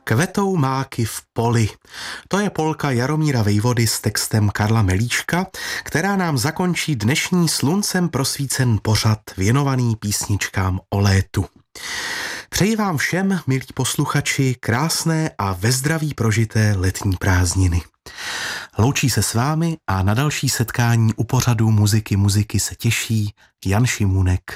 Kvetou máky v poli. To je polka Jaromíra Vejvody s textem Karla Melíčka, která nám zakončí dnešní sluncem prosvícen pořad věnovaný písničkám o létu. Přeji vám všem, milí posluchači, krásné a ve zdraví prožité letní prázdniny. Loučí se s vámi a na další setkání u pořadu Muziky se těší Jan Šimůnek.